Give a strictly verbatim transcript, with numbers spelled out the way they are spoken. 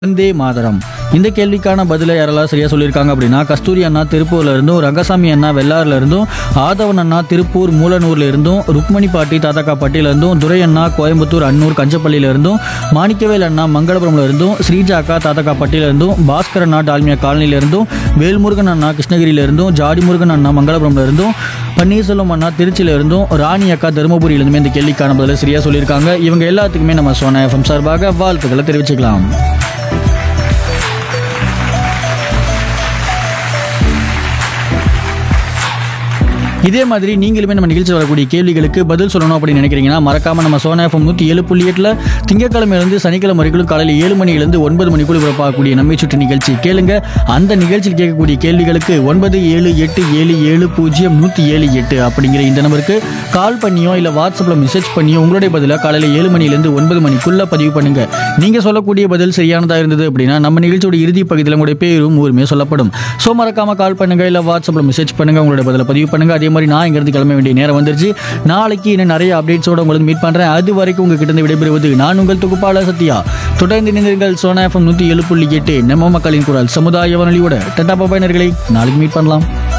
வந்தே மாதரம். இந்த கேள்விக்கான பதிலை யாரெல்லாம் சரியா சொல்லியிருக்காங்க அப்படின்னா, கஸ்தூரி அண்ணா திருப்பூர்ல இருந்தும், ரங்கசாமி அண்ணா வெள்ளாறுல இருந்தும், ஆதவன் அண்ணா திருப்பூர் மூலனூர்ல இருந்தும், ருக்மணி பாட்டி தாத்தாக்காப்பட்டியில இருந்தும், துரை அண்ணா கோயம்புத்தூர் அன்னூர் கஞ்சப்பள்ளியில இருந்தும், மாணிக்கவேல் அண்ணா மங்களபுரம்ல இருந்தும், ஸ்ரீஜா அக்கா தாத்தாக்காப்பட்டியில இருந்தும், பாஸ்கர் அண்ணா டால்மியா காலனியில இருந்தும், வேல்முருகன் அண்ணா கிருஷ்ணகிரியில இருந்தும், ஜாடி முருகன் அண்ணா மங்களபுரம்ல இருந்தும், பன்னீர்செல்வம் அண்ணா திருச்சியில இருந்தும், ராணி அக்கா தருமபுரியில இருந்துமே இந்த கேள்விக்கான பதிலை சரியா சொல்லியிருக்காங்க. இவங்க எல்லாத்துக்குமே நம்ம சோனா எஃப்எம் சார்பாக வாழ்த்துக்களை தெரிவிச்சுக்கலாம். இதே மாதிரி நீங்களுமே நம்ம நிகழ்ச்சி வரக்கூடிய கேள்விகளுக்கு பதில் சொல்லணும் அப்படின்னு நினைக்கிறீங்கன்னா மறக்காம நம்ம சோனா எஃப்எம் நூற்றி ஏழு புள்ளி எட்டில் திங்கக்கிழமையிலிருந்து சனிக்கிழமை வரைக்கும் காலையில் ஏழு மணியிலிருந்து ஒன்பது மணிக்குள் பிறப்பாகக்கூடிய நம்மை சுற்றி நிகழ்ச்சி கேளுங்க. அந்த நிகழ்ச்சியில் கேட்கக்கூடிய கேள்விகளுக்கு ஒன்பது ஏழு எட்டு ஏழு ஏழு பூஜ்ஜியம் நூற்றி ஏழு எட்டு அப்படிங்கிற இந்த நம்பருக்கு கால் பண்ணியோ இல்லை வாட்ஸ்அப்பில் மெசேஜ் பண்ணியோ உங்களுடைய பதிலாக காலையில் ஏழு மணியிலிருந்து ஒன்பது மணிக்குள்ள பதிவு பண்ணுங்க. நீங்க சொல்லக்கூடிய பதில் சரியானதாக இருந்தது அப்படின்னா நம்ம நிகழ்ச்சியோட இறுதி பகுதியில் உங்களுடைய பேரும் ஊருமே சொல்லப்படும். ஸோ மறக்காம கால் பண்ணுங்க, இல்லை வாட்ஸ்அப்பில் மெசேஜ் பண்ணுங்க, உங்களுடைய பதிலை பதிவு பண்ணுங்க. அதே மாதிரி நான் இங்கிருந்து கிளம்ப வேண்டிய நேரம் வந்துருச்சு. நாளைக்கு இன்னும் நிறைய அப்டேட்ஸோட உங்களுக்கு மீட் பண்றேன். அது வரைக்கும் உங்ககிட்ட இருந்து விடைபெறுவது நான் உங்கள் தொகுப்பாளர் சத்யா. தொடர்ந்து இணைந்திருங்கள் சோனா எஃப்எம் நூற்றி ஏழு புள்ளி எட்டு நம்ம மக்களின் குரல் சமுதாய வானொலியோட. டட்டா பாபா நேயர்களே, நாளைக்கு மீட் பண்ணலாம்.